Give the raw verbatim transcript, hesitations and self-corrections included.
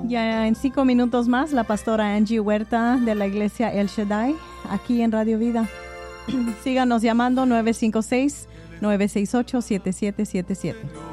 Ya en cinco minutos más, la pastora Angie Huerta de la iglesia El Shaddai, aquí en Radio Vida. Síganos llamando nueve cinco seis, nueve seis ocho, siete siete siete siete.